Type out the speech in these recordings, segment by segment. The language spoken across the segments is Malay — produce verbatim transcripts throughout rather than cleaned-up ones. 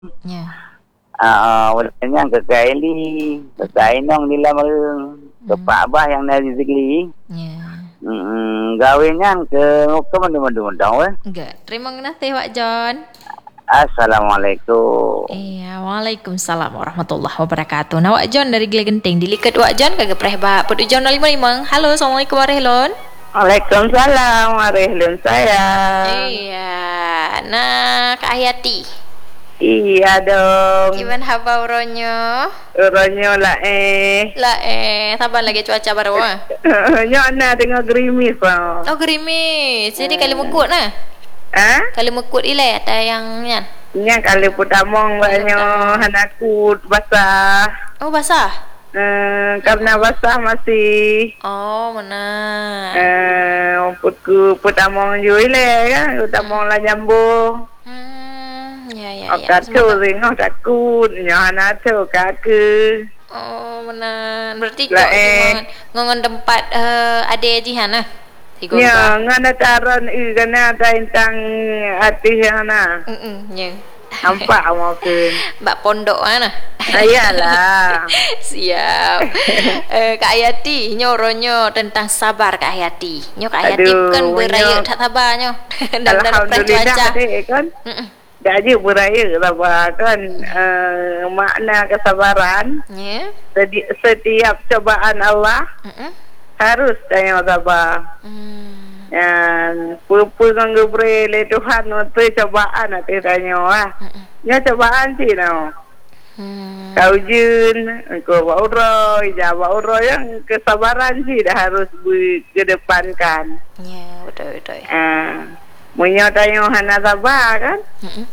Ya. Ah, walanya ke Kaili, ke Kainong di lamal ke Hmm. Pak Abah yang dari Zikli. Ya. Hmm, gawengan ke ke mana-mana mendang weh. Enggak. Terima kasih Wak John. Assalamualaikum. Iya, Waalaikumsalam warahmatullahi wabarakatuh. Nah, Wak John dari Gila Genting. Dilikat Wak John kagak pernah bah. Pedu John lima lima. Halo, Assalamualaikum warahmatullahi. Waalaikumsalam warahmatullahi sayang. Iya. Nah, Kak Hayati. Iya dong. Gimana haba uronyo? Uronyo lah eh. Lah eh, sabar lagi cuaca baru ah. Nyo na tengah gerimis ah. Oh, gerimis. Jadi kali mekut nah. Ah? Kali mekut ile ada yang nyan. Nya kali putamong banyo hanakut basah. Oh, basah. Eh, karena basah masih Oh, mana? eh putku putamong juile kan, putamong lah jambu. Hmm, ya ya ya. Kacau ringo takut nyana tu kaku. Oh, benar. Berarti kok Lah, eh. ngongon, ngongon tempat uh, ade jihan nah. Tiga Ya, ngana taron i kana taintang ati hana. Mm ya. Nampak mungkin. Mbak pondok mana? Ayalah. Siap. eh, Kak Hayati, nyoronyo tentang sabar Kak Hayati. Nyo Kak Hayati Aduh, kan beraya nyo. tak sabarnya. Dan dan Alhamdulillah dek kan. Mm-mm. Dah je beraya sabar kan. Uh, makna kesabaran. Ya. Seti- Setiap cobaan Allah Mm-mm. harus tanya sabar. Hmm. Yan, pupul kang gebre le Tuhan waktu cobaan nanti tanya lah. Mm-mm. Nya cobaan sih no. Hmm. Kau jun, kau bauroy, jawab bauroy yang kesabaran sih dah harus dikedepankan. Ya, betul betul. Ah, punya tanya hana sabar kan? Mm-mm.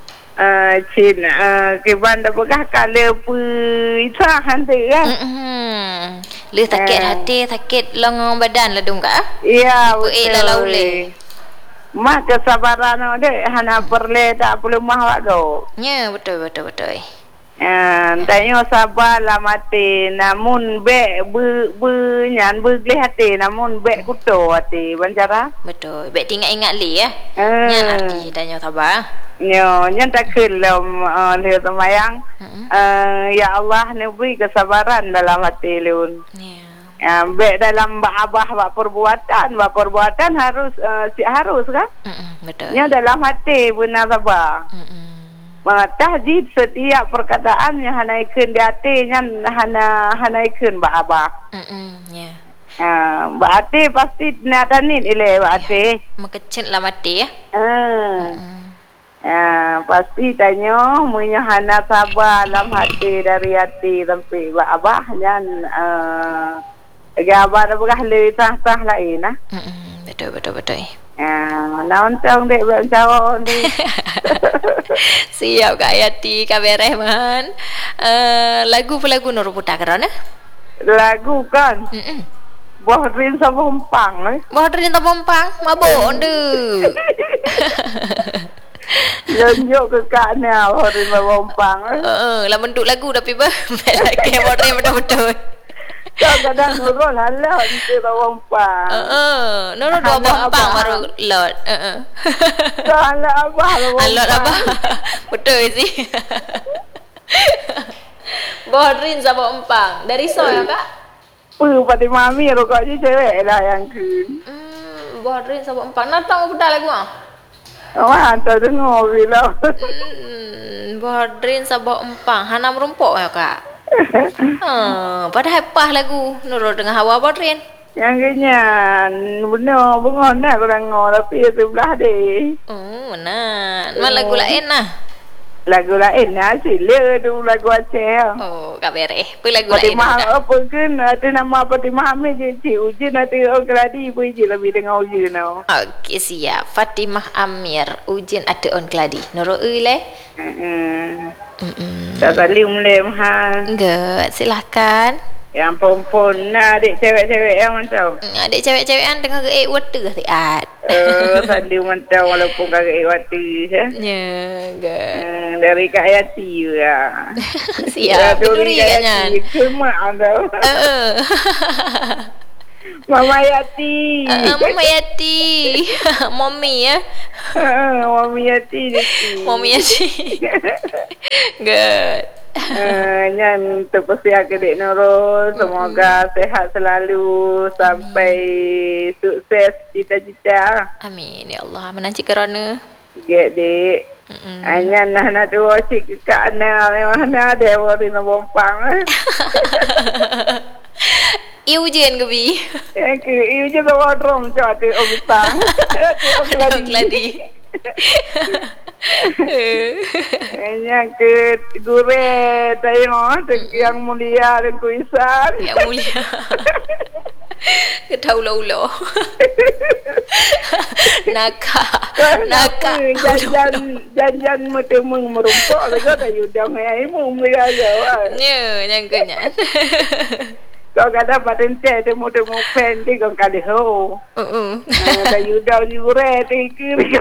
Ah, cin, ah, kiban dah pegah kala pu isah hantu kan? Mm-mm. Lu sakit Eh. hati, sakit lengong badan lah dong kak? Iya, Ibu eh lah laule. Mah kesabaran dek hana perle tak perlu mah wak do. Ya, betul betul betul. Ah, tanya sabar lah mati. Namun be bu bu nyan bu gleh hati. Namun be kuto hati. Bancara. Betul. Baik tinggal ingat li ya. Eh. Nyan arti tanya sabar. Nyo, nyan tak kelam uh, lihat semayang. Mm-mm. Uh, ya Allah, ni beri kesabaran dalam hati liun. Ya. Uh, be dalam abah bak perbuatan, bak perbuatan harus uh, si harus kan? Mm-mm. Betul. Nyo dalam hati benar sabar. Mm-mm. Uh, tahdid setiap perkataan yang hanaikun di hati nyan hana hanaikun bak abah. Mm-mm. Ya. Uh, bak hati pasti natanit ile bak hati. Mekecil lah mati ya. Uh. Mm. Ya, pasti tanya punya hana sabar dalam hati dari hati sampai abah dan uh, abah dah berah le tah-tah lain nah. Mm-mm. Betul betul betul. Ya, naon tong dek bencao ni. Siap Kak Hayati, Kak Berehman. Uh, lagu pelagu Nur Putar kerana? Lagu kan. Mm-mm. Boh rin sa Bompang eh. Bawa dari Tampang, mabuk ndu. Jonjok ke kana boh rin sa Bompang eh. Uh, lah bentuk lagu tapi bah. Lagi bawa dari betul-betul. Kau kadang nurul halau di sa Bompang. Uh, Nurul dua Tampang baru lot. Uh. Salah abah la Bompang. Alot apa? Betul sih. Bohrin sama empang. Dari so ya kak? Uh, pada mami rokok je cewek lah yang kun. Hmm, bohrin sama empang. Natang apa lagu ah? Wah, tak dengar bila. Hmm, bohrin sama empang. Hanam rumpuk ya kak? Hmm, padahal pah lagu Nurul dengan Hawa bohrin. Yang kena benar bengon nak kurang ngor tapi sebelah deh. Oh, mana? Mana lagu lain lah? Lagu lain lah sila tu lagu Aceh. Oh, kak bereh. Apa lagu lain? Fatimah apa kan ada nama Fatimah Hamid je cik ujian nanti orang keladi pun je lebih dengar ujian tau. Okey, siap. Fatimah Amir. Ujian ada on keladi. Nurul le? Hmm. Hmm. Tak saling mulai mahal. Enggak, silahkan. Yang perempuan nak adik cewek-cewek yang macam. Adik cewek-cewek kan tengah ke water ke tiat. Eh, saling macam walaupun kakak iwati je. Ya, enggak. Hmm, dari Kak Yati juga. Siap, peduli katnya. Cuma ada. Eh. Mama Yati. Uh, Mama Yati. Mommy ya. Uh, Mama Yati. Mommy Yati. Good. Uh, yang terpercaya ke Dek Nurul. Semoga mm-hmm. sehat selalu sampai mm. sukses cita-cita. Amin ya Allah. Menanci kerana. Gek Dek. Mm-hmm. Hanya nak nak dua cik ke ana mana ada orang nak bompang. Iu jen ke bi? Ya ke iu je bawa drum tu ada obitang. Keladi. Keladi. Hanya ke gure tayo yang mulia dan kuisan. Yang mulia. Ketaulau-ulau. Naka. Naka. Jangan jangan metemung merumpok lagi tayo dah ai mu mulia aja. Ya, jangannya. Kau kata paten teh temu temu pen ti kau kali ho. Heeh. Tayo dah jure ti kiri.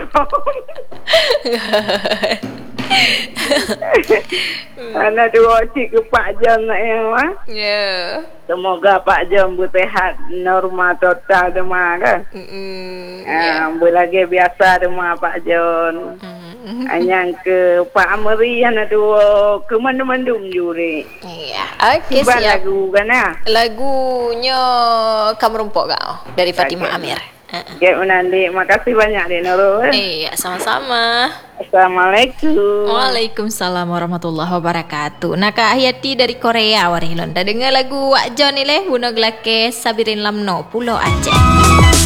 Anak dua cik ke Pak Jom nak yang mah. Ya. Semoga Pak Jom bersehat normal total demam kan. Hmm. Ah, lagi biasa demam Pak Jom. Hmm. Hanya ke Pak Amri anak dua ke mandum-mandum juri. Ya. Okey siap. Lagu kan ah. Lagunya Kamu Rumpok kau dari Fatimah okay. Amir. Okey Unandi, makasih banyak Dek Nurul. Iya, sama-sama. Assalamualaikum. Waalaikumsalam warahmatullahi wabarakatuh. Nak Kak Hayati dari Korea warihilon. Dah dengar lagu Wak John ni leh guna gelake Sabirin Lamno Pulau Aceh.